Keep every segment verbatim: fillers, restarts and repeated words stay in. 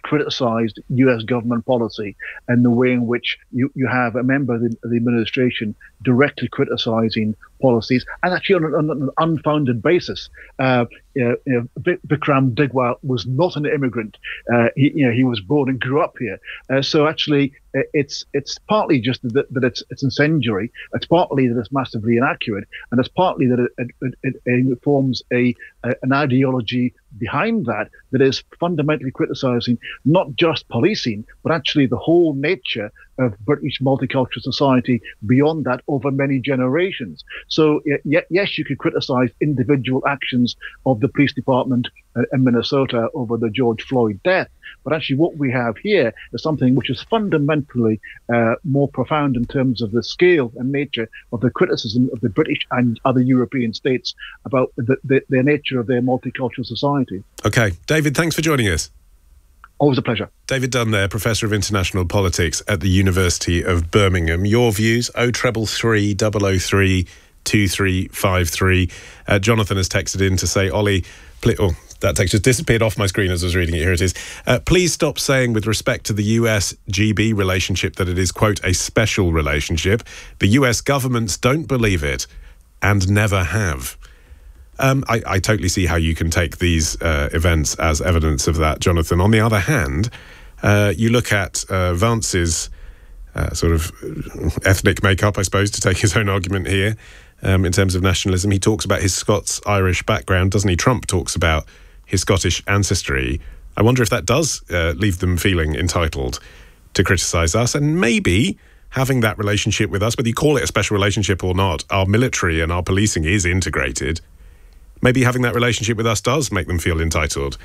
criticised U S government policy and the way in which you, you have a member of the, the administration directly criticising policies, and actually on an, on an unfounded basis. Uh, you know, you know, Bikram Digwal was not an immigrant. Uh, he, you know, he was born and grew up here. Uh, so actually, it's it's partly just that, that it's it's incendiary. It's partly that it's massively inaccurate, and it's partly that it, it, it, it forms a, a an ideology behind that that is fundamentally criticising not just policing, but actually the whole nature of British multicultural society beyond that over many generations. So y- yes, you could criticise individual actions of the police department in Minnesota over the George Floyd death, but actually what we have here is something which is fundamentally uh, more profound in terms of the scale and nature of the criticism of the British and other European states about the, the, the nature of their multicultural society. Okay. David, thanks for joining us. Always a pleasure. David Dunn there, Professor of International Politics at the University of Birmingham. Your views, oh three three, double oh three, two three five three. Uh, Jonathan has texted in to say, Ollie, pl- oh, that text just disappeared off my screen as I was reading it. Here it is. Uh, please stop saying with respect to the U S G B relationship that it is, quote, a special relationship. The U S governments don't believe it and never have. Um, I, I totally see how you can take these uh, events as evidence of that, Jonathan. On the other hand, uh, you look at uh, Vance's uh, sort of ethnic makeup, I suppose, to take his own argument here, um, in terms of nationalism. He talks about his Scots-Irish background, doesn't he? Trump talks about his Scottish ancestry. I wonder if that does uh, leave them feeling entitled to criticise us, and maybe having that relationship with us, whether you call it a special relationship or not, our military and our policing is integrated. Maybe having that relationship with us does make them feel entitled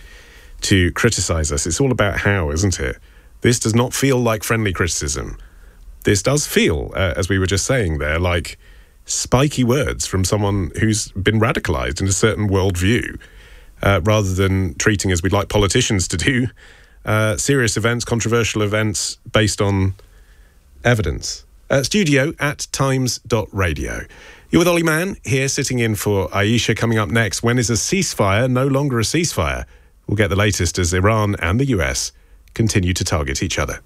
to criticise us. It's all about how, isn't it? This does not feel like friendly criticism. This does feel, uh, as we were just saying there, like spiky words from someone who's been radicalised in a certain worldview, uh, rather than treating, as we'd like politicians to do, uh, serious events, controversial events based on evidence. Uh, studio at times dot radio. You're with Ollie Mann, here sitting in for Aisha. Coming up next, when is a ceasefire no longer a ceasefire? We'll get the latest as Iran and the U S continue to target each other.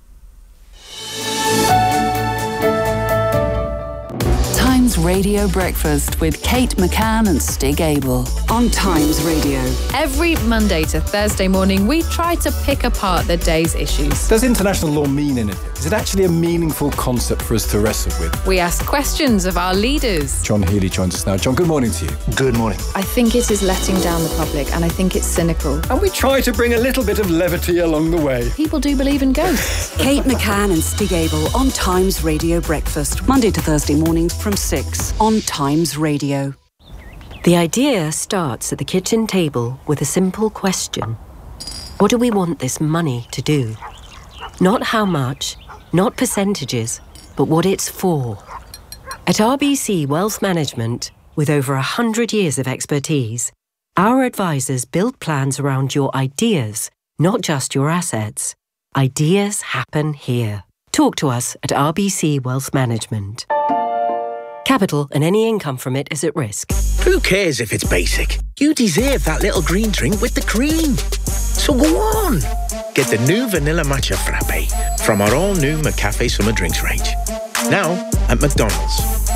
Times Radio Breakfast with Kate McCann and Stig Abel on Times Radio. Every Monday to Thursday morning, we try to pick apart the day's issues. Does international law mean anything? Is it actually a meaningful concept for us to wrestle with? We ask questions of our leaders. John Healy joins us now. John, good morning to you. Good morning. I think it is letting down the public, and I think it's cynical. And we try to bring a little bit of levity along the way. People do believe in ghosts. Kate McCann and Stig Abel on Times Radio Breakfast, Monday to Thursday mornings from six on Times Radio. The idea starts at the kitchen table with a simple question. What do we want this money to do? Not how much, not percentages, but what it's for. At R B C Wealth Management, with over one hundred years of expertise, our advisors build plans around your ideas, not just your assets. Ideas happen here. Talk to us at R B C Wealth Management. Capital and any income from it is at risk. Who cares if it's basic? You deserve that little green drink with the cream. So go on. Get the new Vanilla Matcha Frappe from our all-new McCafe Summer Drinks range. Now at McDonald's.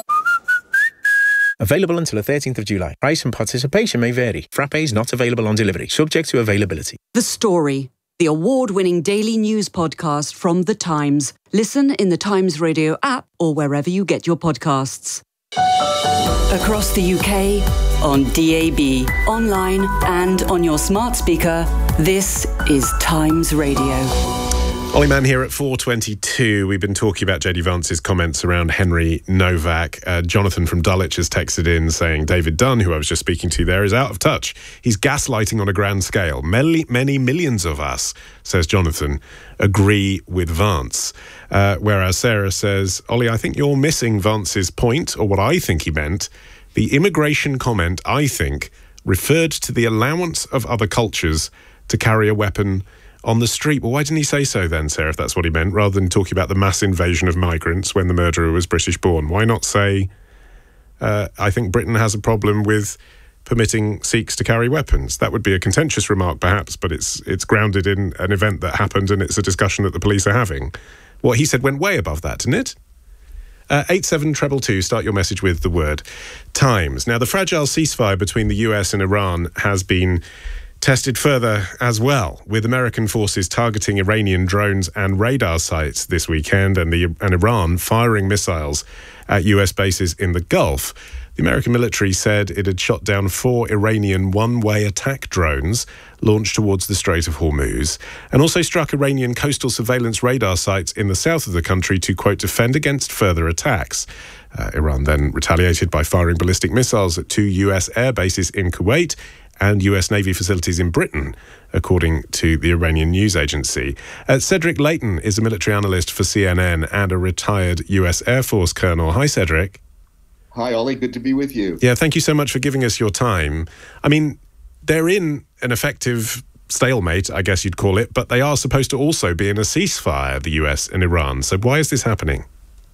Available until the thirteenth of July. Price and participation may vary. Frappes not available on delivery. Subject to availability. The Story, the award-winning daily news podcast from The Times. Listen in the Times Radio app or wherever you get your podcasts. Across the U K, on D A B, online and on your smart speaker, this is Times Radio. Ollie Mann here at four twenty-two. We've been talking about J D Vance's comments around Henry Novak. Uh, Jonathan from Dulwich has texted in saying David Dunn, who I was just speaking to there, is out of touch. He's gaslighting on a grand scale. Many, many millions of us, says Jonathan, agree with Vance. Uh, whereas Sarah says, Ollie, I think you're missing Vance's point, or what I think he meant. The immigration comment, I think, referred to the allowance of other cultures to carry a weapon on the street. Well, why didn't he say so then, Sarah, if that's what he meant, rather than talking about the mass invasion of migrants when the murderer was British born? Why not say, uh, I think Britain has a problem with permitting Sikhs to carry weapons. That would be a contentious remark, perhaps, but it's it's grounded in an event that happened and it's a discussion that the police are having. What he said went way above that, didn't it? Uh, eight seven two two two, start your message with the word Times. Now, the fragile ceasefire between the U S and Iran has been tested further as well, with American forces targeting Iranian drones and radar sites this weekend and, the, and Iran firing missiles at U S bases in the Gulf. The American military said it had shot down four Iranian one-way attack drones launched towards the Strait of Hormuz and also struck Iranian coastal surveillance radar sites in the south of the country to, quote, defend against further attacks. Uh, Iran then retaliated by firing ballistic missiles at two U S air bases in Kuwait and U S Navy facilities in Britain, according to the Iranian news agency. Uh, Cedric Leighton is a military analyst for C N N and a retired U S Air Force colonel. Hi, Cedric. Hi, Ollie. Good to be with you. Yeah, thank you so much for giving us your time. I mean, they're in an effective stalemate, I guess you'd call it, but they are supposed to also be in a ceasefire, the U S and Iran. So why is this happening?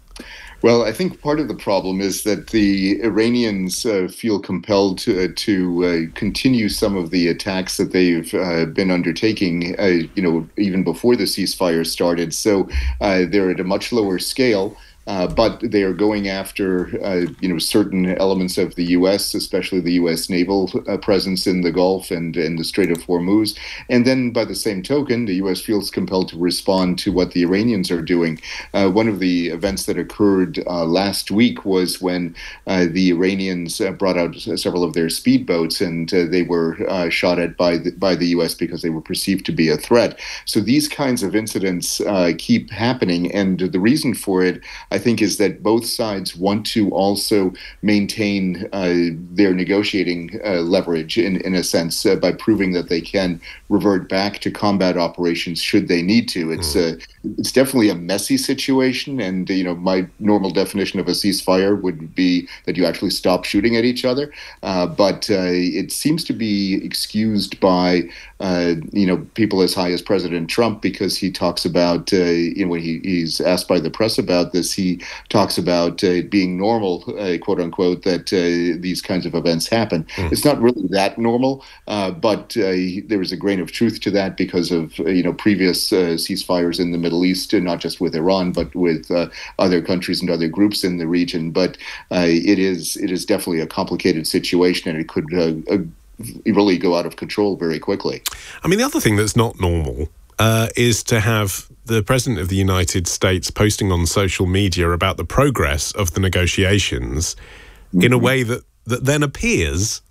Well, I think part of the problem is that the Iranians uh, feel compelled to, uh, to uh, continue some of the attacks that they've uh, been undertaking, uh, you know, even before the ceasefire started. So uh, they're at a much lower scale. Uh, but they are going after, uh, you know, certain elements of the U S, especially the U S naval uh, presence in the Gulf and, and the Strait of Hormuz. And then, by the same token, the U S feels compelled to respond to what the Iranians are doing. Uh, one of the events that occurred uh, last week was when uh, the Iranians uh, brought out several of their speedboats, and uh, they were uh, shot at by the, by the U S because they were perceived to be a threat. So these kinds of incidents uh, keep happening, and the reason for it, I I think, is that both sides want to also maintain uh, their negotiating uh, leverage in, in a sense uh, by proving that they can revert back to combat operations should they need to. It's mm. uh, it's definitely a messy situation, and you know my normal definition of a ceasefire would be that you actually stop shooting at each other. Uh, but uh, it seems to be excused by uh, you know people as high as President Trump, because he talks about uh, you know when he, he's asked by the press about this, he He talks about uh, it being normal, uh, quote unquote, that uh, these kinds of events happen. Mm. It's not really that normal, uh, but uh, there is a grain of truth to that because of uh, you know previous uh, ceasefires in the Middle East, and not just with Iran, but with uh, other countries and other groups in the region. But uh, it is it is definitely a complicated situation, and it could uh, uh, really go out of control very quickly. I mean, the other thing that's not normal uh, is to have the President of the United States posting on social media about the progress of the negotiations mm-hmm. in a way that, that then appears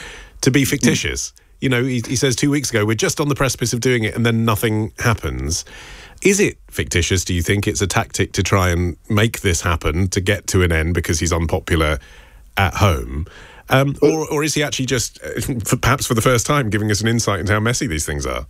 to be fictitious. Mm-hmm. You know, he, he says two weeks ago, we're just on the precipice of doing it, and then nothing happens. Is it fictitious? Do you think it's a tactic to try and make this happen, to get to an end because he's unpopular at home? Um, or, or is he actually just, uh, perhaps for the first time, giving us an insight into how messy these things are?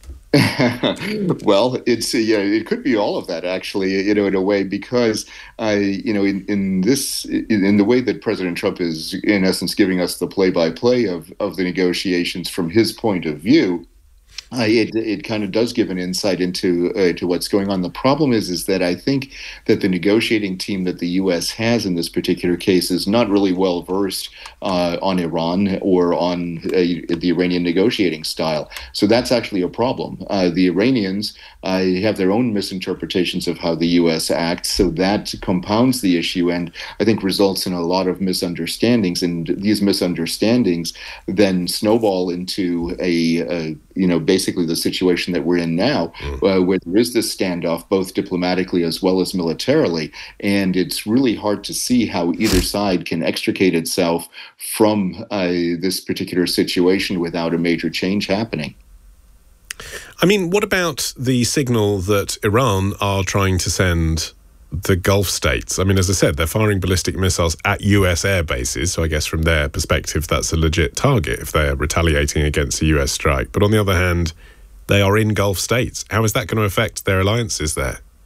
Well, it's uh, yeah, it could be all of that actually, you know, in a way, because I, uh, you know, in, in this, in, in the way that President Trump is, in essence, giving us the play-by-play of of the negotiations from his point of view. Uh, it it kind of does give an insight into uh, to what's going on. The problem is is that I think that the negotiating team that the U S has in this particular case is not really well versed uh, on Iran or on uh, the Iranian negotiating style. So that's actually a problem. Uh, the Iranians uh, have their own misinterpretations of how the U S acts, so that compounds the issue, and I think results in a lot of misunderstandings. And these misunderstandings then snowball into a, a you know basically basically the situation that we're in now, uh, where there is this standoff, both diplomatically as well as militarily. And it's really hard to see how either side can extricate itself from uh, this particular situation without a major change happening. I mean, what about the signal that Iran are trying to send the Gulf states? I mean, as I said, they're firing ballistic missiles at U S air bases, so I guess from their perspective that's a legit target if they're retaliating against a U S strike. But on the other hand, they are in Gulf states. How is that going to affect their alliances there?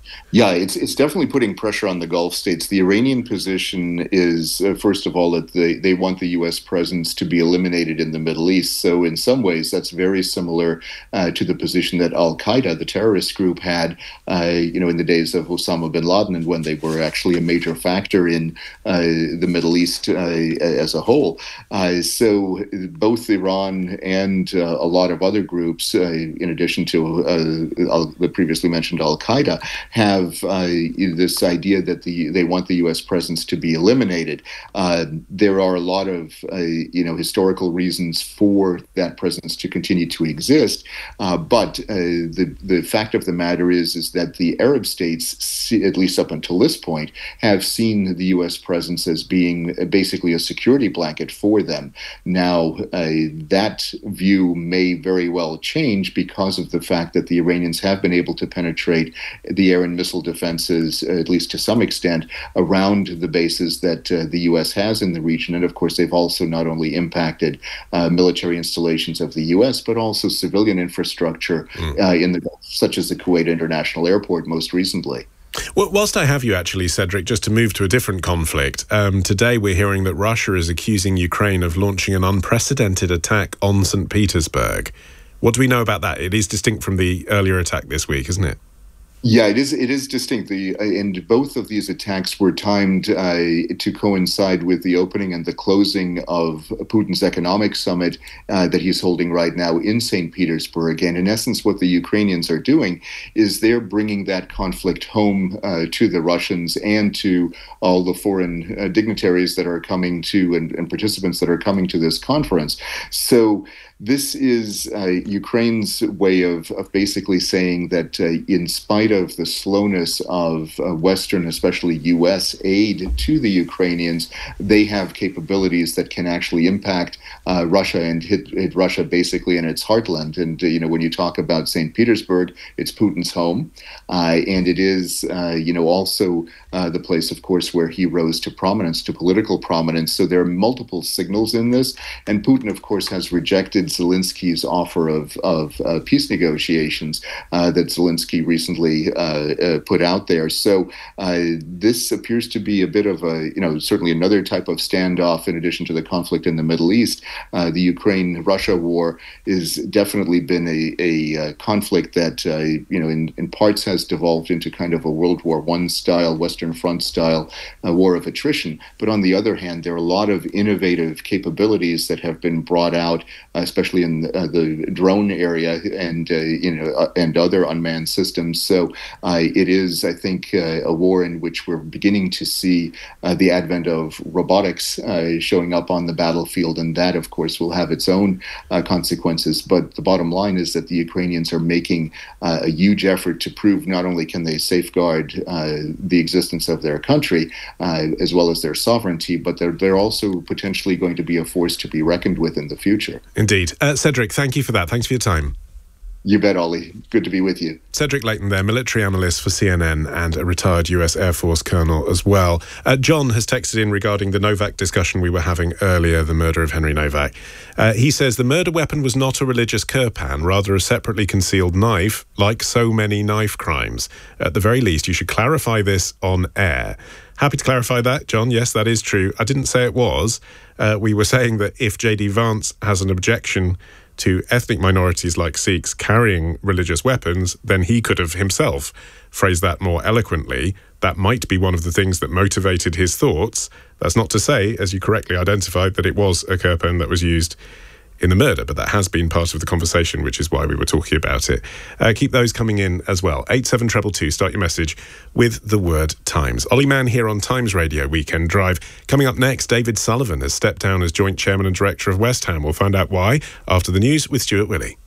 Yeah, it's it's definitely putting pressure on the Gulf states. The Iranian position is, uh, first of all, that they, they want the U S presence to be eliminated in the Middle East. So in some ways, that's very similar uh, to the position that Al-Qaeda, the terrorist group, had, uh, you know, in the days of Osama bin Laden, and when they were actually a major factor in uh, the Middle East uh, as a whole. Uh, so both Iran and uh, a lot of other groups, uh, in addition to uh, the previously mentioned Al-Qaeda, have uh, this idea that the they want the U S presence to be eliminated. Uh, there are a lot of uh, you know historical reasons for that presence to continue to exist, uh, but uh, the the fact of the matter is is that the Arab states, at least up until this point, have seen the U S presence as being basically a security blanket for them. Now, uh, that view may very well change because of the fact that the Iranians have been able to penetrate the air and missile defenses, at least to some extent, around the bases that uh, the U S has in the region. And of course, they've also not only impacted uh, military installations of the U S, but also civilian infrastructure mm. uh, in the Gulf, such as the Kuwait International Airport most recently. Well, whilst I have you actually, Cedric, just to move to a different conflict, um, today we're hearing that Russia is accusing Ukraine of launching an unprecedented attack on Saint Petersburg. What do we know about that? It is distinct from the earlier attack this week, isn't it? Yeah, it is. It is distinct. The, uh, and both of these attacks were timed uh, to coincide with the opening and the closing of Putin's economic summit uh, that he's holding right now in Saint Petersburg. And in essence, what the Ukrainians are doing is they're bringing that conflict home uh, to the Russians and to all the foreign uh, dignitaries that are coming to and, and participants that are coming to this conference. So this is uh, Ukraine's way of, of basically saying that uh, in spite of the slowness of uh, Western, especially U S aid to the Ukrainians, they have capabilities that can actually impact uh, Russia and hit, hit Russia basically in its heartland. And, uh, you know, when you talk about Saint Petersburg, it's Putin's home. Uh, and it is, uh, you know, also uh, the place, of course, where he rose to prominence, to political prominence. So there are multiple signals in this. And Putin, of course, has rejected Zelensky's offer of, of uh, peace negotiations uh, that Zelensky recently uh, uh, put out there. So uh, this appears to be a bit of a, you know, certainly another type of standoff in addition to the conflict in the Middle East. Uh, the Ukraine-Russia war has definitely been a, a, a conflict that, uh, you know, in, in parts has devolved into kind of a World War One style, Western Front style uh, war of attrition. But on the other hand, there are a lot of innovative capabilities that have been brought out, uh, especially in the, uh, the drone area and, uh, you know, uh, and other unmanned systems. So uh, it is, I think, uh, a war in which we're beginning to see uh, the advent of robotics uh, showing up on the battlefield. And that, of course, will have its own uh, consequences. But the bottom line is that the Ukrainians are making uh, a huge effort to prove not only can they safeguard uh, the existence of their country uh, as well as their sovereignty, but they're, they're also potentially going to be a force to be reckoned with in the future. Indeed. Uh, Cedric, thank you for that. Thanks for your time. You bet, Ollie. Good to be with you. Cedric Leighton there, military analyst for C N N and a retired U S Air Force colonel as well. Uh, John has texted in regarding the Novak discussion we were having earlier, the murder of Henry Novak. Uh, he says the murder weapon was not a religious kirpan, rather a separately concealed knife, like so many knife crimes. At the very least, you should clarify this on air. Happy to clarify that, John. Yes, that is true. I didn't say it was. Uh, we were saying that if J D Vance has an objection to ethnic minorities like Sikhs carrying religious weapons, then he could have himself phrased that more eloquently. That might be one of the things that motivated his thoughts. That's not to say, as you correctly identified, that it was a kirpan that was used in the murder, but that has been part of the conversation, which is why we were talking about it. Uh, keep those coming in as well. eight seven two two two, start your message with the word Times. Ollie Mann here on Times Radio Weekend Drive. Coming up next, David Sullivan has stepped down as joint chairman and director of West Ham. We'll find out why after the news with Stuart Willey.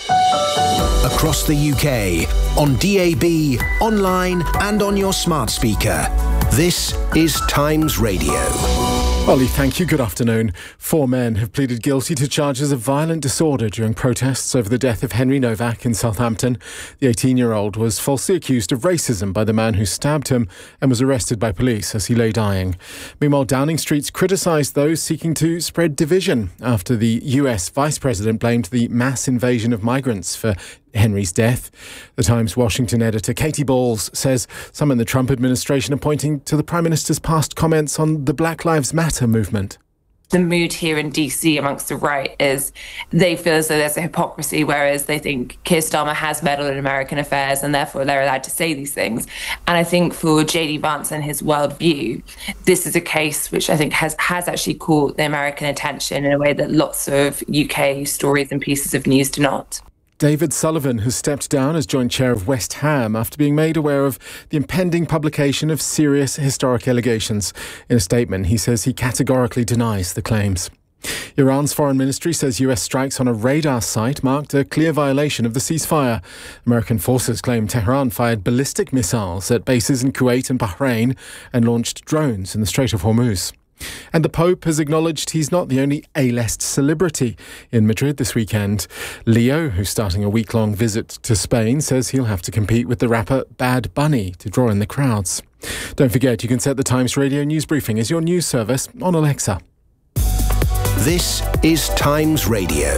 Across the U K, on D A B, online and on your smart speaker. This is Times Radio. Ollie, thank you. Good afternoon. Four men have pleaded guilty to charges of violent disorder during protests over the death of Henry Novak in Southampton. The eighteen-year-old was falsely accused of racism by the man who stabbed him and was arrested by police as he lay dying. Meanwhile, Downing Street's criticised those seeking to spread division after the U S Vice President blamed the mass invasion of migrants for Henry's death. The Times Washington editor Katie Balls says some in the Trump administration are pointing to the Prime Minister's past comments on the Black Lives Matter movement. The mood here in D C amongst the right is they feel as though there's a hypocrisy, whereas they think Keir Starmer has meddled in American affairs and therefore they're allowed to say these things. And I think for J D Vance and his worldview, this is a case which I think has, has actually caught the American attention in a way that lots of U K stories and pieces of news do not. David Sullivan has stepped down as joint chair of West Ham after being made aware of the impending publication of serious historic allegations. In a statement, he says he categorically denies the claims. Iran's foreign ministry says U S strikes on a radar site marked a clear violation of the ceasefire. American forces claim Tehran fired ballistic missiles at bases in Kuwait and Bahrain and launched drones in the Strait of Hormuz. And the Pope has acknowledged he's not the only A-list celebrity in Madrid this weekend. Leo, who's starting a week-long visit to Spain, says he'll have to compete with the rapper Bad Bunny to draw in the crowds. Don't forget, you can set the Times Radio News Briefing as your news service on Alexa. This is Times Radio.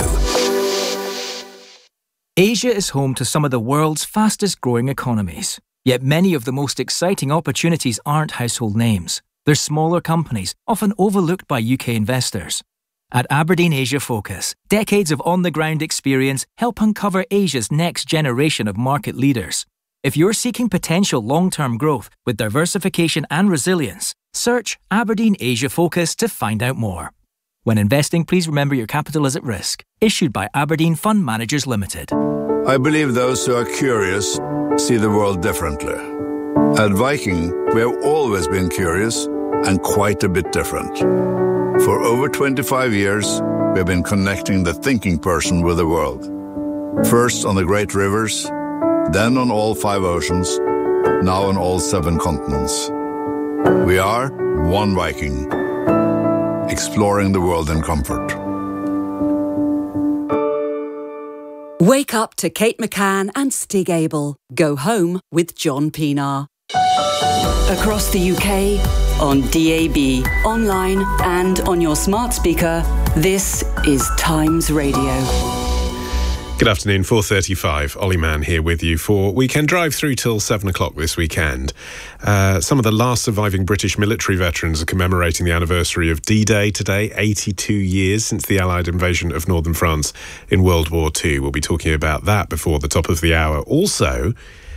Asia is home to some of the world's fastest-growing economies. Yet many of the most exciting opportunities aren't household names. They're smaller companies, often overlooked by U K investors. At Aberdeen Asia Focus, decades of on-the-ground experience help uncover Asia's next generation of market leaders. If you're seeking potential long-term growth with diversification and resilience, search Aberdeen Asia Focus to find out more. When investing, please remember your capital is at risk. Issued by Aberdeen Fund Managers Limited. I believe those who are curious see the world differently. At Viking, we have always been curious and quite a bit different. For over twenty-five years, we have been connecting the thinking person with the world. First on the great rivers, then on all five oceans, now on all seven continents. We are one Viking, exploring the world in comfort. Wake up to Kate McCann and Stig Abel. Go home with John Pienaar. Across the U K, on D A B, online and on your smart speaker, this is Times Radio. Good afternoon, four thirty-five. Ollie Mann here with you for Weekend Drive through till seven o'clock this weekend. Uh, some of the last surviving British military veterans are commemorating the anniversary of D-Day today, eighty-two years since the Allied invasion of northern France in World War Two. We'll be talking about that before the top of the hour. Also,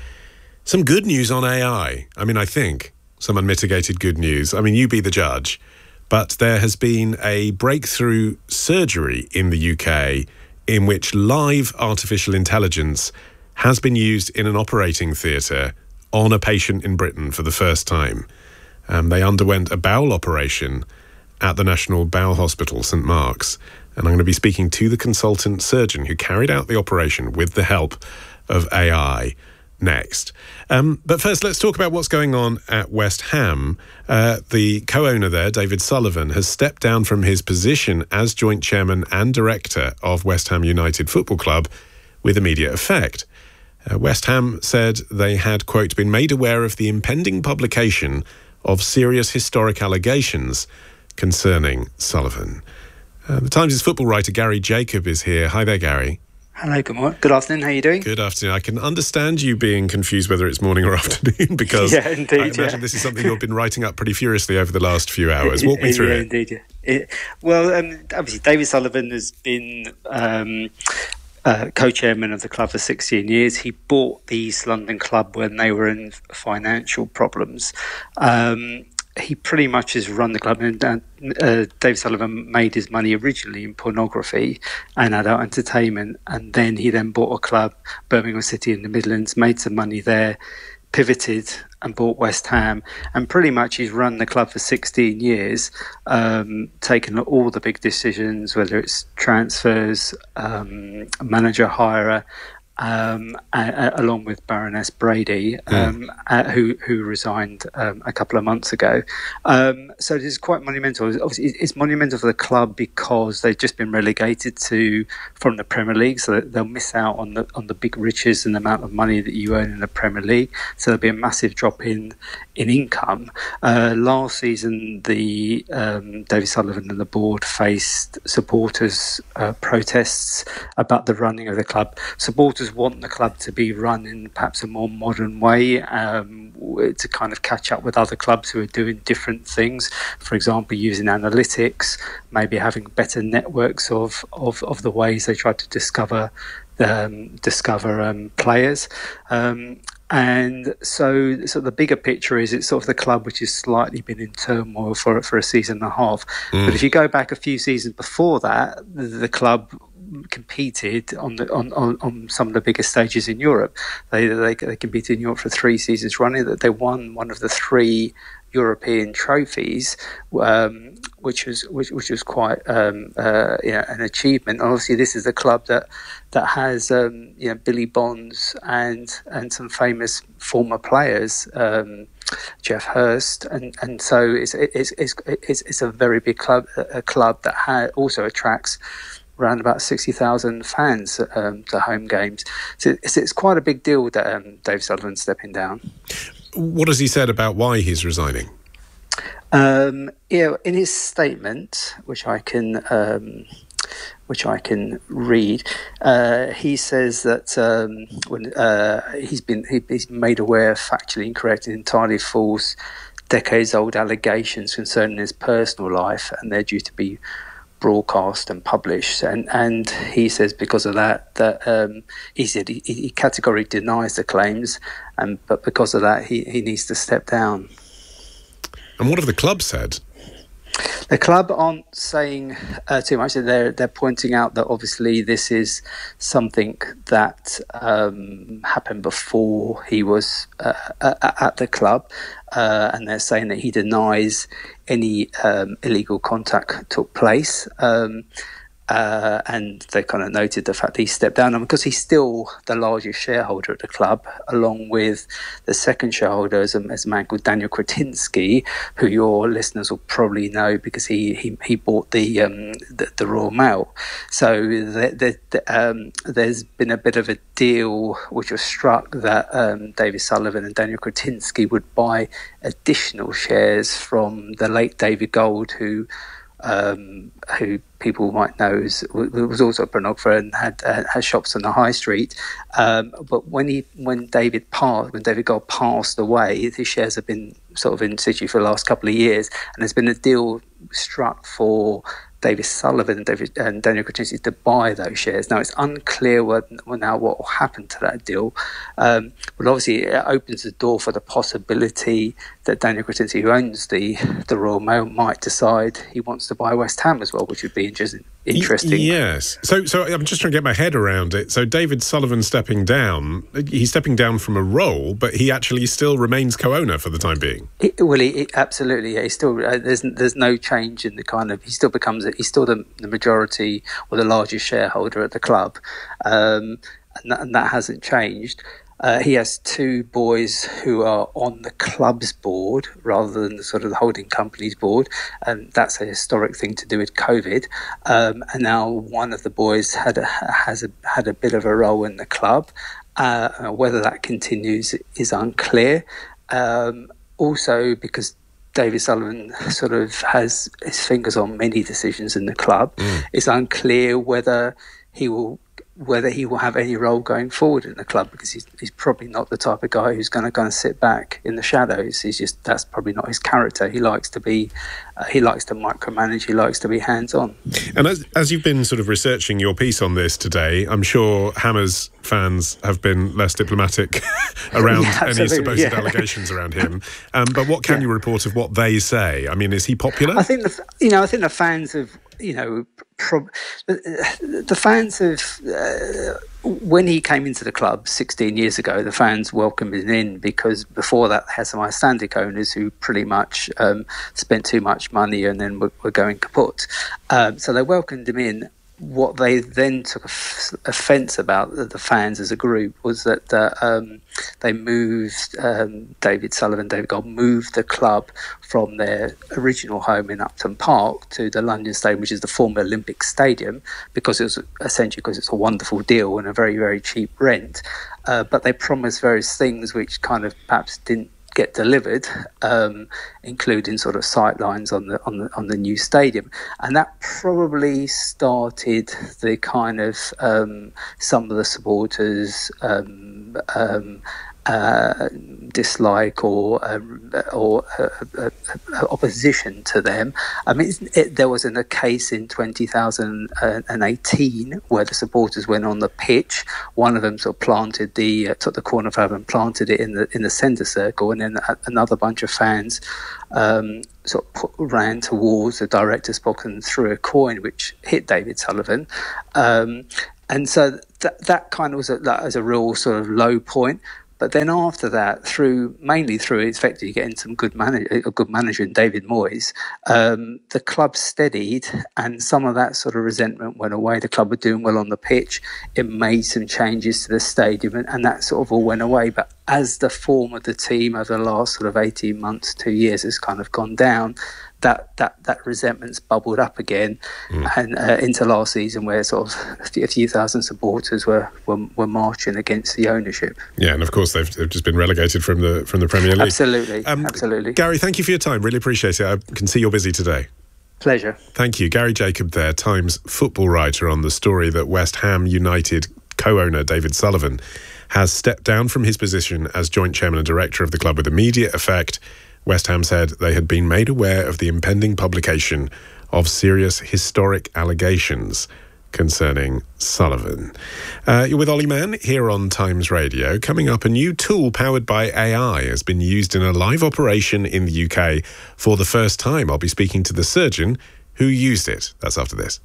some good news on A I. I mean, I think some unmitigated good news. I mean, you be the judge. But there has been a breakthrough surgery in the U K in which live artificial intelligence has been used in an operating theatre on a patient in Britain for the first time. Um, they underwent a bowel operation at the National Bowel Hospital, St Mark's, and I'm going to be speaking to the consultant surgeon who carried out the operation with the help of A I next. Um, but first, let's talk about what's going on at West Ham. Uh, the co-owner there, David Sullivan, has stepped down from his position as joint chairman and director of West Ham United Football Club with immediate effect. Uh, West Ham said they had, quote, been made aware of the impending publication of serious historic allegations concerning Sullivan. Uh, the Times' football writer Gary Jacob is here. Hi there, Gary. Hello, good morning. Good afternoon. How are you doing? Good afternoon. I can understand you being confused whether it's morning or afternoon because yeah, indeed, I imagine yeah. this is something you've been writing up pretty furiously over the last few hours. Walk me through yeah, it. Indeed, yeah. It, well, um, obviously, David Sullivan has been um, uh, co-chairman of the club for sixteen years. He bought the East London club when they were in financial problems. Um, he pretty much has run the club, and uh, uh, Dave Sullivan made his money originally in pornography and adult entertainment, and then he then bought a club, Birmingham City in the Midlands, made some money there, pivoted and bought West Ham, and pretty much he's run the club for sixteen years, um, taken all the big decisions, whether it's transfers, um, manager hire, Um, uh, along with Baroness Brady, um, mm. uh, who who resigned um, a couple of months ago. Um, so this is quite monumental. Obviously, it's monumental for the club because they've just been relegated to from the Premier League, so that they'll miss out on the on the big riches and the amount of money that you earn in the Premier League. So there'll be a massive drop in in income. Uh, last season, the um, David Sullivan and the board faced supporters' uh, protests about the running of the club. Supporters want the club to be run in perhaps a more modern way, um, to kind of catch up with other clubs who are doing different things. For example, using analytics, maybe having better networks of of, of the ways they try to discover um, discover um, players. Um, And so, so the bigger picture is it's sort of the club which has slightly been in turmoil for for a season and a half. Mm. But if you go back a few seasons before that, the, the club competed on the on, on, on some of the biggest stages in Europe. They, they they competed in Europe for three seasons running. That they won one of the three European trophies, um, which was which, which was quite um, uh, you know, an achievement. And obviously, this is a club that that has um, you know Billy Bonds and and some famous former players, um, Jeff Hurst, and, and so it's it's, it's it's it's a very big club, a club that ha- also attracts around about sixty thousand fans um, to home games. So it's, it's quite a big deal that um, Dave Sullivan's stepping down. What has he said about why he's resigning? Um, yeah, in his statement, which I can, um, which I can read, uh, he says that um, when uh, he's been he, he's made aware of factually incorrect and entirely false, decades-old allegations concerning his personal life, and they're due to be broadcast and published, and and he says because of that that um, he said he, he categorically denies the claims, and but because of that he, he needs to step down. And what have the club said? The club aren't saying uh, too much. They're they're pointing out that obviously this is something that um, happened before he was uh, at the club, uh, and they're saying that he denies any um, illegal contact took place. Um, Uh, and they kind of noted the fact that he stepped down, and because he's still the largest shareholder at the club, along with the second shareholder as a, as a man called Daniel Kretinsky, who your listeners will probably know because he he, he bought the, um, the the Royal Mail. So the, the, the, um, there's been a bit of a deal which was struck that um, David Sullivan and Daniel Kretinsky would buy additional shares from the late David Gold, who um, who people might know is, was also a pornographer and had uh, had shops on the high street. Um, but when he when David passed, when David Gold passed away, his shares have been sort of in situ for the last couple of years, and there's been a deal struck for David Sullivan and, David, and Daniel Kretinsky to buy those shares. Now, it's unclear what, now what will happen to that deal, um, but obviously it opens the door for the possibility that Daniel Kretinsky, who owns the, the Royal Mail, might decide he wants to buy West Ham as well, which would be interesting. Interesting. Yes. So, so I'm just trying to get my head around it. So, David Sullivan stepping down, he's stepping down from a role, but he actually still remains co-owner for the time being. It, well, he, it, absolutely. Yeah, he still uh, there's there's no change in the kind of. He still becomes he's still the, the majority or the largest shareholder at the club, um, and, that, and that hasn't changed. Uh, he has two boys who are on the club's board rather than the sort of the holding company's board, and that's a historic thing to do with COVID. Um, and now one of the boys had a, has a, had a bit of a role in the club. Uh, whether that continues is unclear. Um, also, because David Sullivan sort of has his fingers on many decisions in the club, mm. it's unclear whether he will. whether he will have any role going forward in the club, because he's, he's probably not the type of guy who's going to kind of sit back in the shadows. He's just, that's probably not his character. He likes to be, uh, he likes to micromanage, he likes to be hands-on. And as, as you've been sort of researching your piece on this today, I'm sure Hammers fans have been less diplomatic around yeah, any supposed yeah. allegations around him. Um, but what can yeah. you report of what they say? I mean, is he popular? I think, the, you know, I think the fans have, you know, Prob- the fans have, uh, when he came into the club sixteen years ago, the fans welcomed him in, because before that they had some Icelandic owners who pretty much um, spent too much money and then were, were going kaput. Um, so they welcomed him in. What they then took offence about, the fans as a group, was that uh, um, they moved, um, David Sullivan, David Gold, moved the club from their original home in Upton Park to the London Stadium, which is the former Olympic Stadium, because it was essentially because it's a wonderful deal and a very, very cheap rent. Uh, but they promised various things which kind of perhaps didn't get delivered, um, including sort of sightlines on the on the on the new stadium, and that probably started the kind of um, some of the supporters. Um, um, Uh, dislike or um, or uh, uh, uh, opposition to them. I mean, it, there was an, a case in two thousand eighteen where the supporters went on the pitch. One of them sort of planted the uh, took the corner flag and planted it in the in the centre circle, and then another bunch of fans um, sort of put, ran towards the director's box and threw a coin which hit David Sullivan. Um, and so that that kind of was a, that was a real sort of low point. But then after that, through mainly through effectively getting some good manager, a good manager in David Moyes, um, the club steadied, and some of that sort of resentment went away. The club were doing well on the pitch. It made some changes to the stadium, and, and that sort of all went away. But as the form of the team over the last sort of eighteen months, two years has kind of gone down, that that that resentment's bubbled up again, mm. and uh, into last season, where sort of a few, a few thousand supporters were, were were marching against the ownership. Yeah, and of course they've, they've just been relegated from the from the Premier League. Absolutely, um, absolutely. Gary, thank you for your time. Really appreciate it. I can see you're busy today. Pleasure. Thank you, Gary Jacob. There, Times football writer, on the story that West Ham United co-owner David Sullivan has stepped down from his position as joint chairman and director of the club with immediate effect. West Ham said they had been made aware of the impending publication of serious historic allegations concerning Sullivan. Uh, you're with Ollie Mann here on Times Radio. Coming up, a new tool powered by A I has been used in a live operation in the U K for the first time. I'll be speaking to the surgeon who used it. That's after this.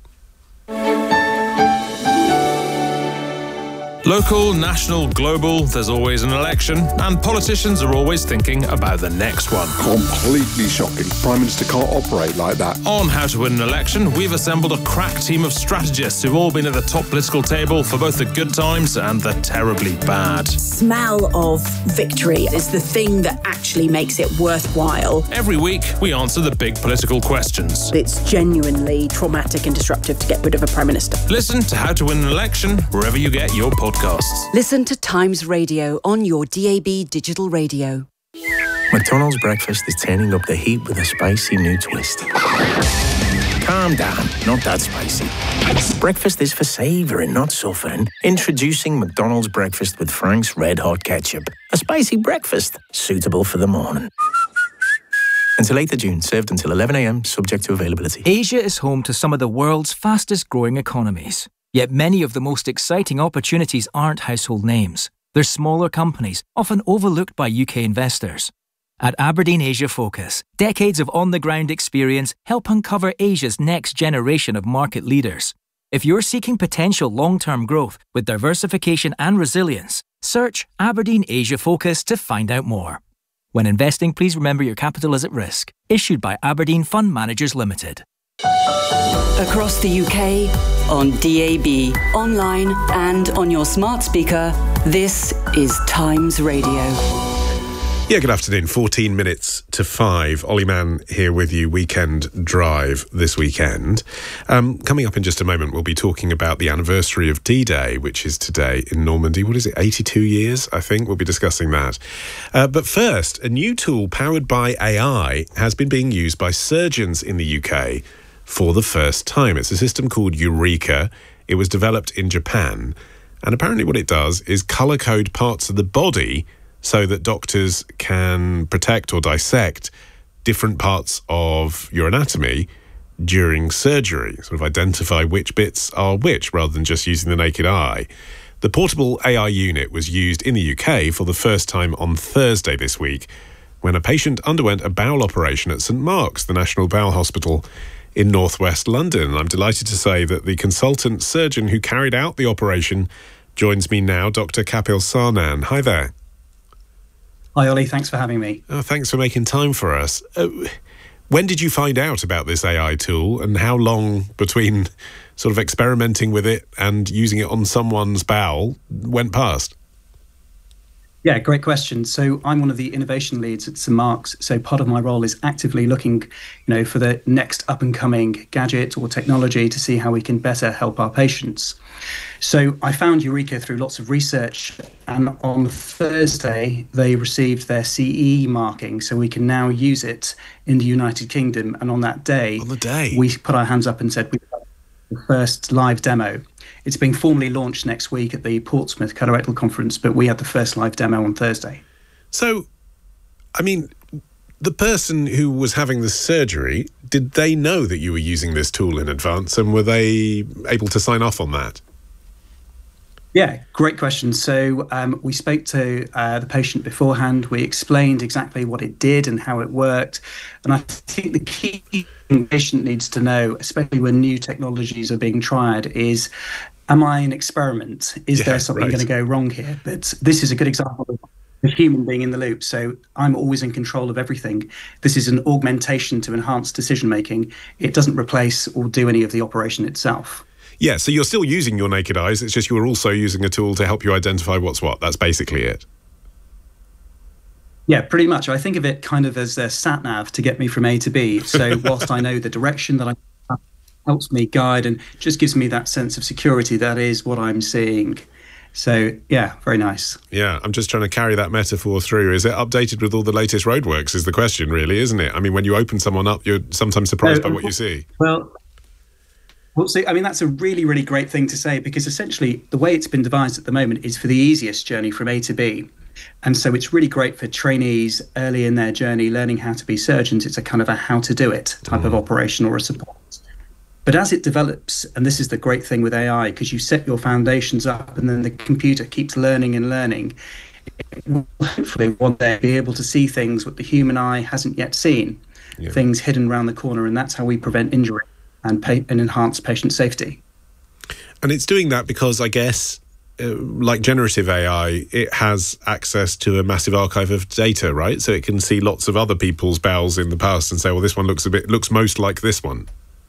Local, national, global, there's always an election, and politicians are always thinking about the next one. Completely shocking. Prime Minister can't operate like that. On How to Win an Election, we've assembled a crack team of strategists who've all been at the top political table for both the good times and the terribly bad. Smell of victory is the thing that actually makes it worthwhile. Every week, we answer the big political questions. It's genuinely traumatic and disruptive to get rid of a Prime Minister. Listen to How to Win an Election wherever you get your podcast. Listen to Times Radio on your D A B digital radio. McDonald's breakfast is turning up the heat with a spicy new twist. Calm down, not that spicy. Breakfast is for savouring, not suffering. Introducing McDonald's breakfast with Frank's Red Hot Ketchup. A spicy breakfast, suitable for the morning. Until eighth of June, served until eleven a m, subject to availability. Asia is home to some of the world's fastest growing economies. Yet many of the most exciting opportunities aren't household names. They're smaller companies, often overlooked by U K investors. At Aberdeen Asia Focus, decades of on-the-ground experience help uncover Asia's next generation of market leaders. If you're seeking potential long-term growth with diversification and resilience, search Aberdeen Asia Focus to find out more. When investing, please remember your capital is at risk. Issued by Aberdeen Fund Managers Limited. Across the U K, on D A B, online and on your smart speaker, this is Times Radio. Yeah, good afternoon. fourteen minutes to five. Ollie Mann here with you. Weekend Drive this weekend. Um, coming up in just a moment, we'll be talking about the anniversary of D-Day, which is today in Normandy. What is it, eighty-two years, I think? We'll be discussing that. Uh, but first, a new tool powered by A I has been being used by surgeons in the U K for the first time. It's a system called Eureka. It was developed in Japan. And apparently what it does is colour code parts of the body so that doctors can protect or dissect different parts of your anatomy during surgery, sort of identify which bits are which rather than just using the naked eye. The portable A I unit was used in the U K for the first time on Thursday this week when a patient underwent a bowel operation at St Mark's, the National Bowel Hospital in northwest London. I'm delighted to say that the consultant surgeon who carried out the operation joins me now, Doctor Kapil Sarnan. Hi there. Hi, Ollie. Thanks for having me. Oh, thanks for making time for us. Uh, when did you find out about this A I tool, and how long between sort of experimenting with it and using it on someone's bowel went past? Yeah, great question. So I'm one of the innovation leads at Saint Mark's. So part of my role is actively looking, you know, for the next up and coming gadget or technology to see how we can better help our patients. So I found Eureka through lots of research, and on Thursday they received their C E marking, so we can now use it in the United Kingdom. And on that day, on the day, we put our hands up and said we the first live demo. It's being formally launched next week at the Portsmouth Colorectal Conference, but we had the first live demo on Thursday. So, I mean, the person who was having the surgery, did they know that you were using this tool in advance, and were they able to sign off on that? Yeah, great question. So um, we spoke to uh, the patient beforehand. We explained exactly what it did and how it worked. And I think the key thing the patient needs to know, especially when new technologies are being tried, is, am I an experiment? Is yeah, there something right. going to go wrong here? But this is a good example of a human being in the loop. So I'm always in control of everything. This is an augmentation to enhance decision-making. It doesn't replace or do any of the operation itself. Yeah, so you're still using your naked eyes, it's just you're also using a tool to help you identify what's what. That's basically it. Yeah, pretty much. I think of it kind of as a sat-nav to get me from A to B. So whilst I know the direction that I helps me guide and just gives me that sense of security, that is what I'm seeing. So, yeah, very nice. Yeah, I'm just trying to carry that metaphor through. Is it updated with all the latest roadworks is the question, really, isn't it? I mean, when you open someone up, you're sometimes surprised no, by what you see. Well... Well, see, I mean, that's a really, really great thing to say, because essentially the way it's been devised at the moment is for the easiest journey from A to B. And so it's really great for trainees early in their journey learning how to be surgeons. It's a kind of a how to do it type mm. of operation or a support. But as it develops, and this is the great thing with A I, because you set your foundations up and then the computer keeps learning and learning, it will hopefully one day be able to see things that the human eye hasn't yet seen, yeah. things hidden around the corner, and that's how we prevent injury and, pay, and enhance patient safety. And it's doing that because, I guess, uh, like generative A I, it has access to a massive archive of data, right? So it can see lots of other people's bowels in the past and say, well, this one looks a bit looks most like this one.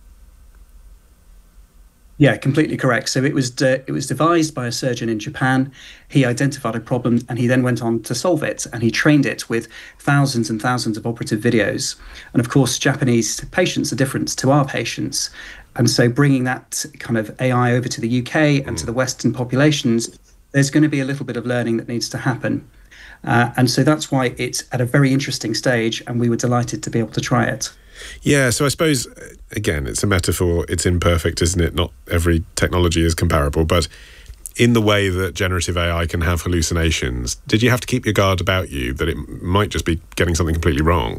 Yeah, completely correct. So it was de- it was devised by a surgeon in Japan. He identified a problem and he then went on to solve it, and he trained it with thousands and thousands of operative videos. And of course, Japanese patients are different to our patients. And so bringing that kind of A I over to the U K and mm. to the Western populations, there's going to be a little bit of learning that needs to happen. Uh, and so that's why it's at a very interesting stage, and we were delighted to be able to try it. Yeah, so I suppose, again, it's a metaphor, it's imperfect, isn't it? Not every technology is comparable, but in the way that generative A I can have hallucinations, did you have to keep your guard about you that it might just be getting something completely wrong?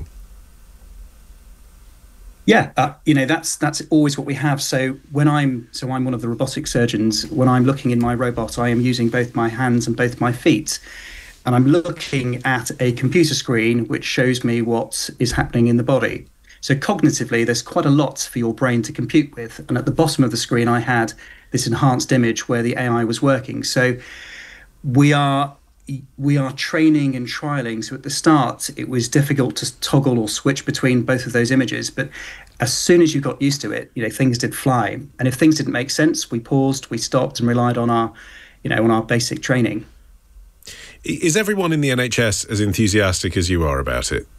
Yeah, uh, you know, that's that's always what we have. So when I'm, so I'm one of the robotic surgeons, when I'm looking in my robot, I am using both my hands and both my feet. And I'm looking at a computer screen which shows me what is happening in the body. So cognitively, there's quite a lot for your brain to compute with. And at the bottom of the screen, I had this enhanced image where the A I was working. So we are we are training and trialing. So at the start, it was difficult to toggle or switch between both of those images. But as soon as you got used to it, you know, things did fly. And if things didn't make sense, we paused, we stopped, and relied on our, you know, on our basic training. Is everyone in the N H S as enthusiastic as you are about it?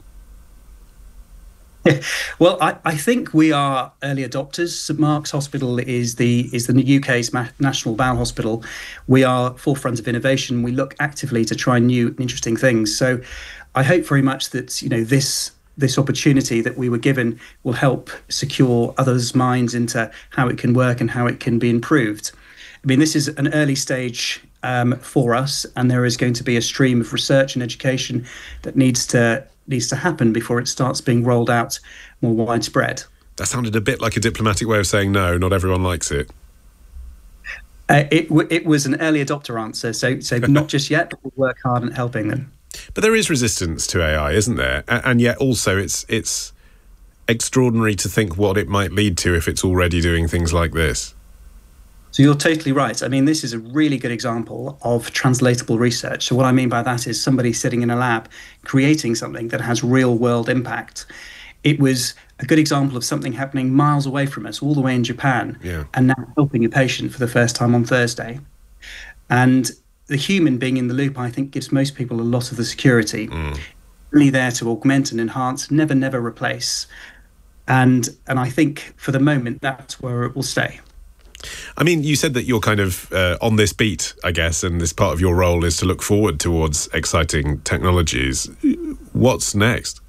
Well, I, I think we are early adopters. Saint Mark's Hospital is the is the U K's ma- national bowel hospital. We are forefront of innovation. We look actively to try new and interesting things. So I hope very much that, you know, this this opportunity that we were given will help secure others' minds into how it can work and how it can be improved. I mean, this is an early stage um, for us, and there is going to be a stream of research and education that needs to needs to happen before it starts being rolled out more widespread. That sounded a bit like a diplomatic way of saying no, not everyone likes it. Uh, it w- it was an early adopter answer, so so not just yet, but we'll work hard at helping them. But there is resistance to A I, isn't there? A- and yet also it's it's extraordinary to think what it might lead to if it's already doing things like this. So you're totally right. I mean, this is a really good example of translatable research. So what I mean by that is somebody sitting in a lab creating something that has real world impact. It was a good example of something happening miles away from us, all the way in Japan, yeah. and now helping a patient for the first time on Thursday. And the human being in the loop, I think, gives most people a lot of the security. Mm. Really there to augment and enhance, never, never replace. And and I think for the moment, that's where it will stay. I mean, you said that you're kind of uh, on this beat, I guess, and this part of your role is to look forward towards exciting technologies. What's next?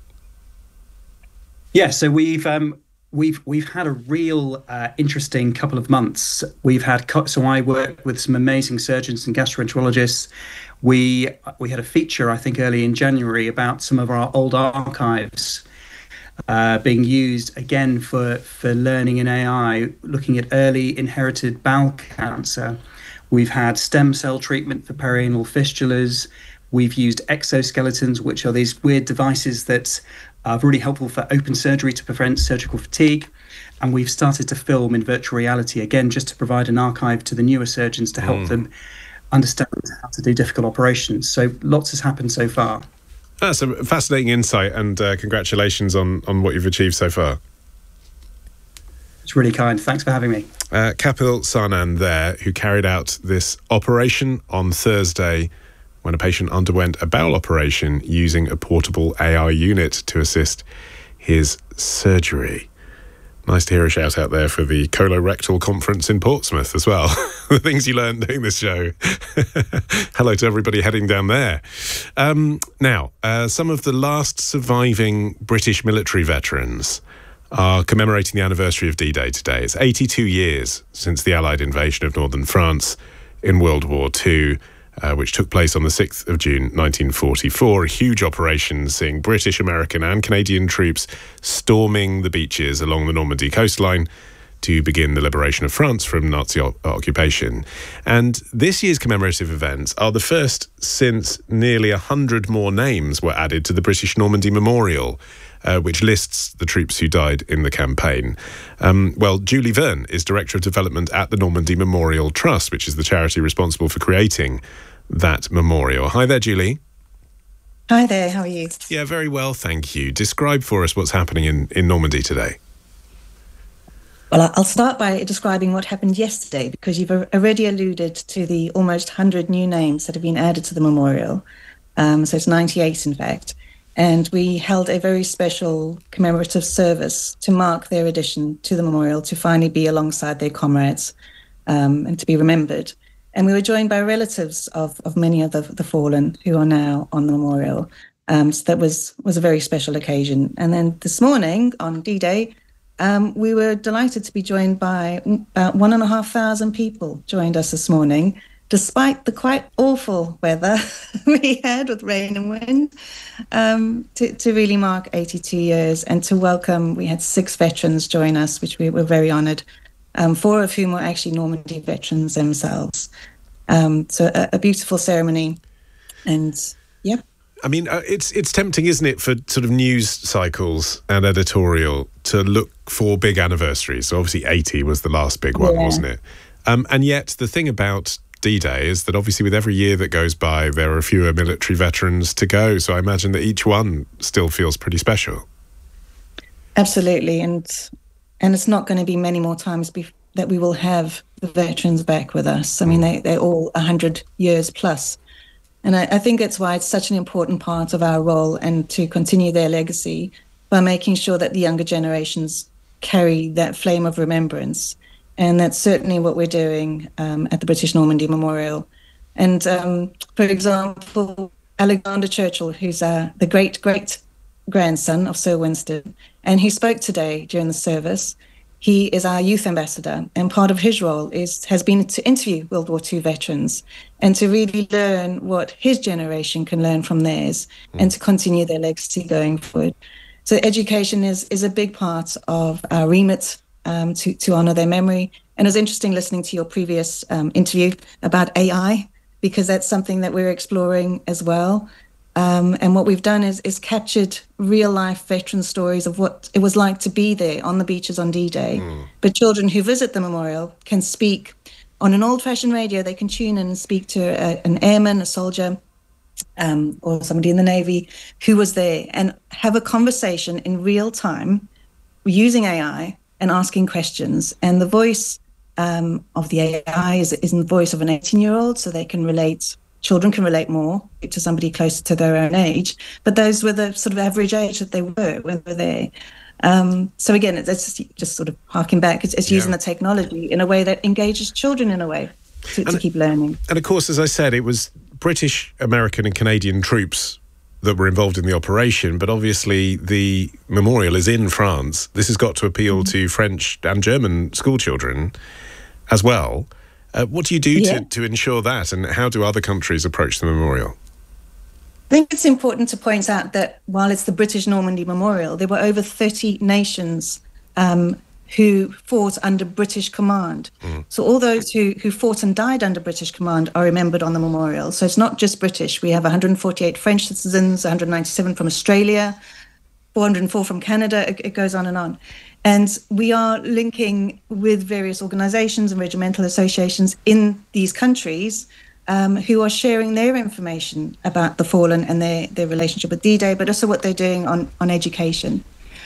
Yeah, so we've um, we've we've had a real uh, interesting couple of months. We've had co- so I work with some amazing surgeons and gastroenterologists. We we had a feature, I think, early in January about some of our old archives uh, being used again for for learning in A I, looking at early inherited bowel cancer. We've had stem cell treatment for perianal fistulas. We've used exoskeletons, which are these weird devices that are really helpful for open surgery to prevent surgical fatigue. And we've started to film in virtual reality, again, just to provide an archive to the newer surgeons to help mm. them understand how to do difficult operations. So lots has happened so far. That's a fascinating insight, and uh, congratulations on, on what you've achieved so far. It's really kind. Thanks for having me. Uh, Kapil Sarnan there, who carried out this operation on Thursday when a patient underwent a bowel operation using a portable A I unit to assist his surgery. Nice to hear a shout out there for the colorectal conference in Portsmouth as well. The things you learn doing this show. Hello to everybody heading down there. Um, now, uh, some of the last surviving British military veterans are commemorating the anniversary of D-Day today. It's eighty-two years since the Allied invasion of northern France in World War Two. Uh, which took place on the sixth of June nineteen forty-four. A huge operation seeing British, American and Canadian troops storming the beaches along the Normandy coastline to begin the liberation of France from Nazi o- occupation. And this year's commemorative events are the first since nearly one hundred more names were added to the British Normandy Memorial, Uh, which lists the troops who died in the campaign. Um, well, Julie Verne is Director of Development at the Normandy Memorial Trust, which is the charity responsible for creating that memorial. Hi there, Julie. Hi there, how are you? Yeah, very well, thank you. Describe for us what's happening in, in Normandy today. Well, I'll start by describing what happened yesterday, because you've already alluded to the almost one hundred new names that have been added to the memorial. Um, so it's ninety-eight, in fact. And we held a very special commemorative service to mark their addition to the memorial, to finally be alongside their comrades um, and to be remembered. And we were joined by relatives of, of many of the, the fallen who are now on the memorial. Um, so that was, was a very special occasion. And then this morning on D-Day, um, we were delighted to be joined by about one and a half thousand people joined us this morning, despite the quite awful weather we had with rain and wind, um, to, to really mark eighty-two years and to welcome, we had six veterans join us, which we were very honoured, um, four of whom were actually Normandy veterans themselves. Um, so a, a beautiful ceremony, and yeah. I mean, uh, it's it's tempting, isn't it, for sort of news cycles and editorial to look for big anniversaries. So obviously eighty was the last big one, yeah. wasn't it? Um, and yet the thing about D-Day is that obviously with every year that goes by, there are fewer military veterans to go. So I imagine that each one still feels pretty special. Absolutely. And and it's not going to be many more times be- that we will have the veterans back with us. I mean, they, they're all one hundred years plus. And I, I think that's why it's such an important part of our role, and to continue their legacy by making sure that the younger generations carry that flame of remembrance. And that's certainly what we're doing um, at the British Normandy Memorial. And um, for example, Alexander Churchill, who's uh, the great, great grandson of Sir Winston, and he spoke today during the service. He is our youth ambassador, and part of his role is has been to interview World War Two veterans and to really learn what his generation can learn from theirs, mm. and to continue their legacy going forward. So education is is a big part of our remit, Um, to, to honour their memory. And it was interesting listening to your previous um, interview about A I, because that's something that we're exploring as well. Um, and what we've done is, is captured real-life veteran stories of what it was like to be there on the beaches on D-Day. Mm. But children who visit the memorial can speak on an old-fashioned radio. They can tune in and speak to a, an airman, a soldier, um, or somebody in the Navy who was there, and have a conversation in real time using A I and asking questions. And the voice um, of the A I is, is in the voice of an eighteen-year-old, so they can relate children can relate more to somebody closer to their own age, but those were the sort of average age that they were when they were there. Um, so again, it's, it's just, just sort of harking back. It's, it's using yeah. the technology in a way that engages children in a way to, to keep learning. And of course, as I said, it was British, American and Canadian troops that were involved in the operation, but obviously the memorial is in France. This has got to appeal mm-hmm. to French and German school children as well. Uh, what do you do yeah. to, to ensure that, and how do other countries approach the memorial? I think it's important to point out that while it's the British Normandy Memorial, there were over thirty nations um, who fought under British command. Mm. So all those who, who fought and died under British command are remembered on the memorial. So it's not just British. We have one hundred forty-eight French citizens, one hundred ninety-seven from Australia, four hundred four from Canada. It, it goes on and on. And we are linking with various organisations and regimental associations in these countries Um, who are sharing their information about the fallen and their, their relationship with D-Day, but also what they're doing on, on education.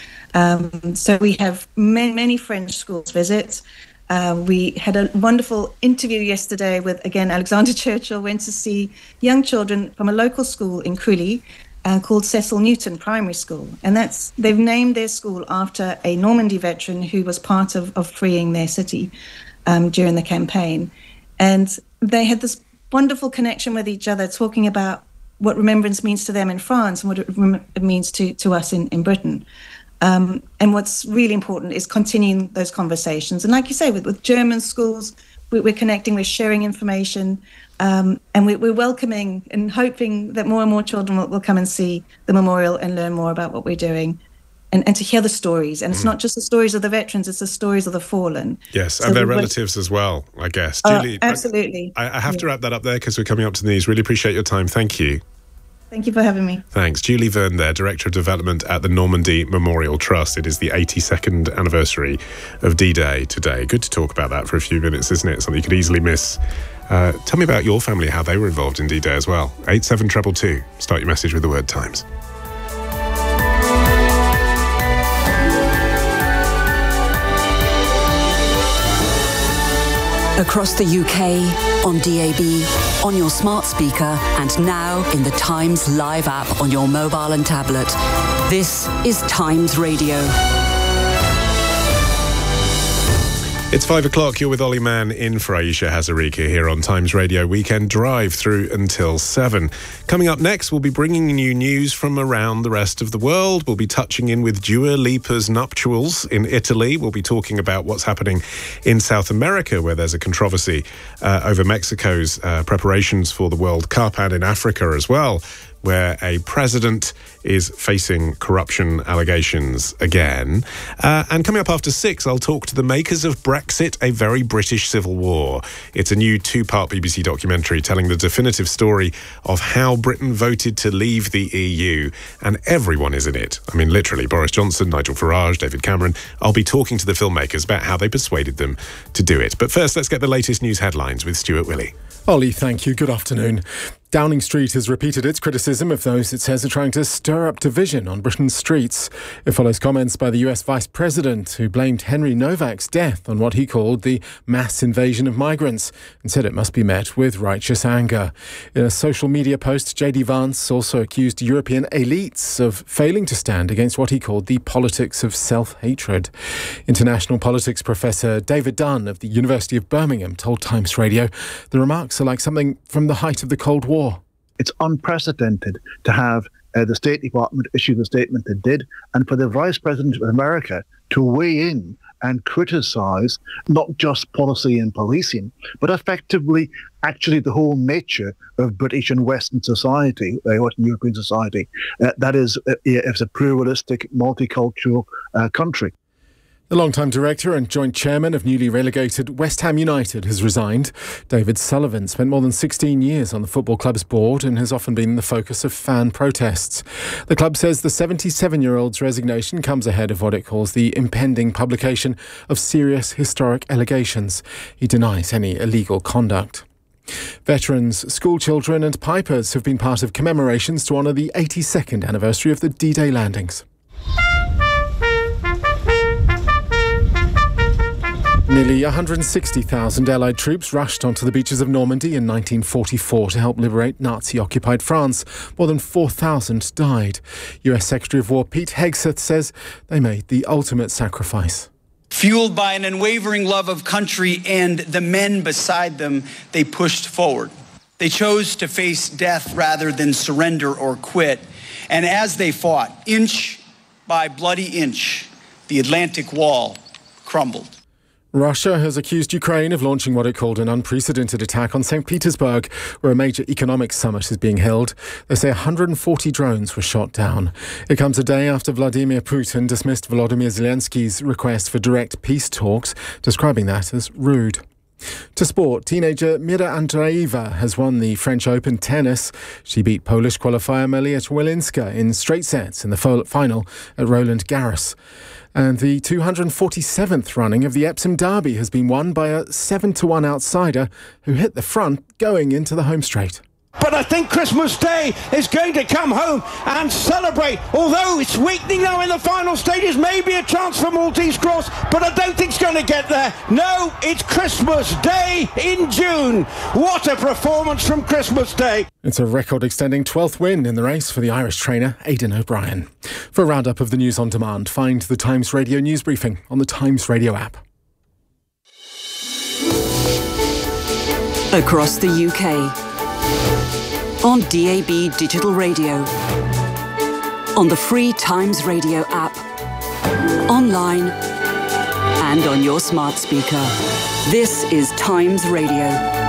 Um, so we have many, many French schools visit. Uh, we had a wonderful interview yesterday with, again, Alexander Churchill went to see young children from a local school in Cooley uh, called Cecil Newton Primary School. And that's they've named their school after a Normandy veteran who was part of, of freeing their city um, during the campaign. And they had this wonderful connection with each other, talking about what remembrance means to them in France and what it, rem- it means to, to us in, in Britain. Um, and what's really important is continuing those conversations. And like you say, with, with German schools, we, we're connecting, we're sharing information, um, and we, we're welcoming and hoping that more and more children will, will come and see the memorial and learn more about what we're doing. And, and to hear the stories. And it's mm. not just the stories of the veterans, it's the stories of the fallen. Yes, so and their relatives as well, I guess. Uh, Julie, absolutely. I, I have yeah. to wrap that up there because we're coming up to the news. Really appreciate your time. Thank you. Thank you for having me. Thanks. Julie Verne there, Director of Development at the Normandy Memorial Trust. It is the eighty-second anniversary of D-Day today. Good to talk about that for a few minutes, isn't it? Something you could easily miss. Uh, tell me about your family, how they were involved in D-Day as well. eight seven two two two. Start your message with the word Times. Across the U K, on D A B, on your smart speaker, and now in the Times Live app on your mobile and tablet. This is Times Radio. It's five o'clock. You're with Ollie Mann in for Aisha Hazarika here on Times Radio Weekend Drive through until seven. Coming up next, we'll be bringing you news from around the rest of the world. We'll be touching in with Dua Lipa's nuptials in Italy. We'll be talking about what's happening in South America, where there's a controversy uh, over Mexico's uh, preparations for the World Cup, and in Africa as well, where a president is facing corruption allegations again. Uh, and coming up after six, I'll talk to the makers of Brexit, A Very British Civil War. It's a new two-part B B C documentary telling the definitive story of how Britain voted to leave the E U, and everyone is in it. I mean, literally, Boris Johnson, Nigel Farage, David Cameron. I'll be talking to the filmmakers about how they persuaded them to do it. But first, let's get the latest news headlines with Stuart Willey. Ollie, thank you. Good afternoon. Downing Street has repeated its criticism of those it says are trying to stir up division on Britain's streets. It follows comments by the U S Vice President, who blamed Henry Novak's death on what he called the mass invasion of migrants and said it must be met with righteous anger. In a social media post, J D Vance also accused European elites of failing to stand against what he called the politics of self-hatred. International politics professor David Dunn of the University of Birmingham told Times Radio the remarks are like something from the height of the Cold War. It's unprecedented to have uh, the State Department issue the statement it did, and for the Vice President of America to weigh in and criticize not just policy and policing, but effectively actually the whole nature of British and Western society, uh, Western European society. Uh, that is, uh, it's a pluralistic, multicultural uh, country. The long-time director and joint chairman of newly relegated West Ham United has resigned. David Sullivan spent more than sixteen years on the football club's board and has often been the focus of fan protests. The club says the seventy-seven-year-old's resignation comes ahead of what it calls the impending publication of serious historic allegations. He denies any illegal conduct. Veterans, schoolchildren and pipers have been part of commemorations to honour the eighty-second anniversary of the D-Day landings. Nearly one hundred sixty thousand Allied troops rushed onto the beaches of Normandy in nineteen forty-four to help liberate Nazi-occupied France. More than four thousand died. U S Secretary of War Pete Hegseth says they made the ultimate sacrifice. Fueled by an unwavering love of country and the men beside them, they pushed forward. They chose to face death rather than surrender or quit. And as they fought, inch by bloody inch, the Atlantic Wall crumbled. Russia has accused Ukraine of launching what it called an unprecedented attack on Saint Petersburg, where a major economic summit is being held. They say one hundred forty drones were shot down. It comes a day after Vladimir Putin dismissed Volodymyr Zelensky's request for direct peace talks, describing that as rude. To sport, teenager Mira Andreeva has won the French Open tennis. She beat Polish qualifier Maria Chwelinska in straight sets in the final at Roland Garros. And the two hundred forty-seventh running of the Epsom Derby has been won by a seven to one outsider who hit the front going into the home straight. But I think Christmas Day is going to come home and celebrate. Although it's weakening now in the final stages, maybe a chance for Maltese Cross, but I don't think it's going to get there. No, it's Christmas Day in June. What a performance from Christmas Day. It's a record-extending twelfth win in the race for the Irish trainer Aidan O'Brien. For a roundup of the news on demand, find the Times Radio news briefing on the Times Radio app. Across the U K. On D A B Digital Radio, on the free Times Radio app, online and on your smart speaker. This is Times Radio.